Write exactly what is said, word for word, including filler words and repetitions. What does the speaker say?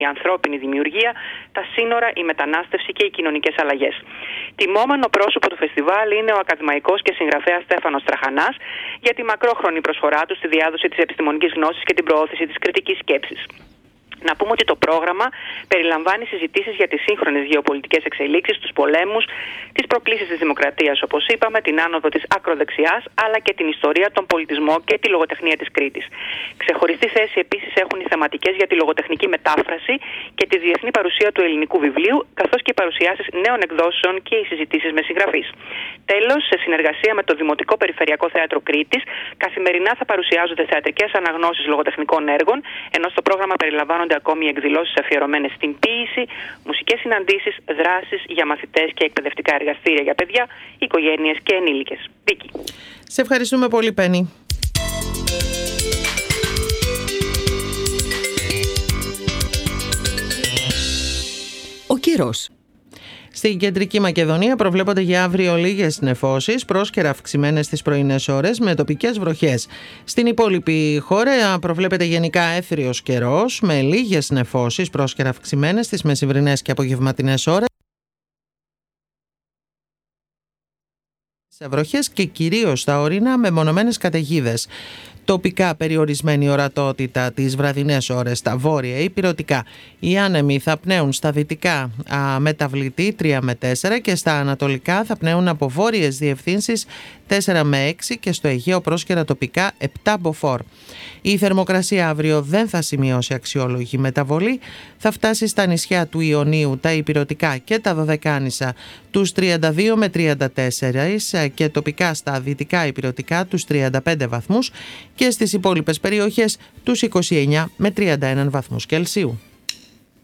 η ανθρώπινη δημιουργία, τα σύνορα, η μετανάστευση και οι κοινωνικές αλλαγές. Τιμόμενο πρόσωπο του φεστιβάλ είναι ο ακαδημαϊκός και συγγραφέας Στέφανος Τραχανάς για τη μακρόχρονη προσφορά του στη διάδοση της επιστημονικής γνώσης και την προώθηση της κριτικής σκέψης. Να πούμε ότι το πρόγραμμα περιλαμβάνει συζητήσεις για τις σύγχρονες γεωπολιτικές εξελίξεις, τους πολέμους, τις προκλήσεις της δημοκρατίας, όπως είπαμε, την άνοδο της ακροδεξιάς, αλλά και την ιστορία, τον πολιτισμό και τη λογοτεχνία της Κρήτης. Ξεχωριστή θέση επίσης έχουν οι θεματικές για τη λογοτεχνική μετάφραση και τη διεθνή παρουσία του ελληνικού βιβλίου, καθώς και οι παρουσιάσεις νέων εκδόσεων και οι συζητήσεις με συγγραφείς. Τέλος, σε συνεργασία με το Δημοτικό Περιφερειακό Θέατρο Κρήτης, καθημερινά θα παρουσιάζονται θεατρικές αναγνώσεις λογοτεχνικών έργων, ενώ στο πρόγραμμα περιλαμβάνονται ακόμη εκδηλώσεις αφιερωμένες στην ποίηση, μουσικές συναντήσεις, δράσεις για μαθητές και εκπαιδευτικά εργαστήρια για παιδιά, οικογένειες και ενήλικες. Βίκη. Σε ευχαριστούμε πολύ, Πέννη. Ο καιρός. Στην Κεντρική Μακεδονία προβλέπονται για αύριο λίγες νεφώσεις, πρόσκαιρα αυξημένες στις πρωινές ώρες με τοπικές βροχές. Στην υπόλοιπη χώρα προβλέπεται γενικά έθριος καιρός με λίγες νεφώσεις, πρόσκαιρα αυξημένες στις μεσημβρινές και απογευματινές ώρες. Σε βροχές και κυρίως στα ορεινά με μονομένες καταιγίδες. Τοπικά περιορισμένη ορατότητα τις βραδινές ώρες στα βόρεια ηπειρωτικά. Οι άνεμοι θα πνέουν στα δυτικά α, μεταβλητή τρία με τέσσερα και στα ανατολικά θα πνέουν από βόρειες διευθύνσεις τέσσερα με έξι και στο Αιγαίο πρόσκαιρα τοπικά επτά μποφόρ. Η θερμοκρασία αύριο δεν θα σημειώσει αξιόλογη μεταβολή. Θα φτάσει στα νησιά του Ιωνίου, τα ηπειρωτικά και τα Δωδεκάνησα τους τριάντα δύο με τριάντα τέσσερα και τοπικά στα δυτικά ηπειρωτικά τους τριάντα πέντε βαθμούς και στις υπόλοιπες περιοχές τους είκοσι εννέα με τριάντα ένα βαθμούς Κελσίου.